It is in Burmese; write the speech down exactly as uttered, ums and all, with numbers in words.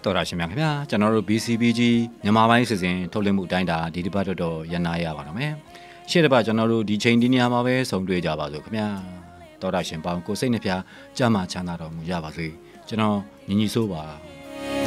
တော်ရရှင်များခင်ဗျာကျွန်တော်တို့ B C B ကြီးမြန်မာပိုင်းစီစဉ်ထုတ်လွှင့်မှုအတိုင်းဒါဒီတစ်ပတ်တော့ရန်နာရပါတော့မယ်ရှေ့တစ်ပတ်ကျွန်တော်တို့ဒီချိန်ဒီနေရာမှာပဲဆုံတွေ့ကြပါစို့ခင်ဗျာတော်ရရှင်ပေါင်းကိုစိတ်နှဖျားကြမ်းမှချမ်းသာတော်မူကြပါစေကျွန်တော်ညီညီဆိုးပါ